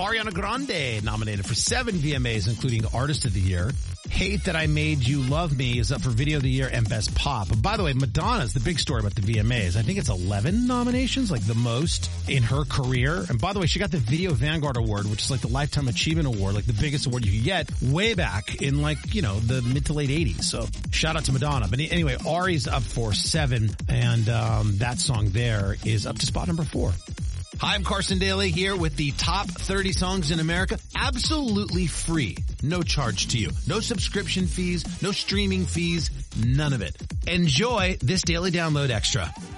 Ariana Grande nominated for 7 VMAs, including Artist of the Year. Hate That I Made You Love Me is up for Video of the Year and Best Pop. And by the way, Madonna's the big story about the VMAs. I think it's 11 nominations, like the most in her career. And by the way, she got the Video Vanguard Award, which is like the Lifetime Achievement Award, like the biggest award you could get way back in like, the mid to late 80s. So shout out to Madonna. But anyway, Ari's up for 7, and that song there is up to spot number 4. Hi, I'm Carson Daly here with the top 30 songs in America. Absolutely free. No charge to you. No subscription fees, no streaming fees, none of it. Enjoy this Daily Download Extra.